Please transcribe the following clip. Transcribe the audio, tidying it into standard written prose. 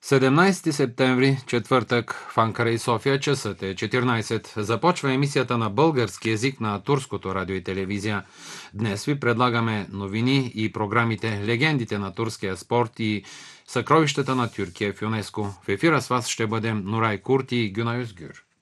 17 септември, четвъртък, в Анкара и София, часът е 14. Започва емисията на български език на турското радио и телевизия. Днес ви предлагаме новини и програмите "Легендите на турския спорт" и "Съкровищата на Тюркия в ЮНЕСКО". В ефира с вас ще бъдем Нурай Курти и Гюна Юзгюр.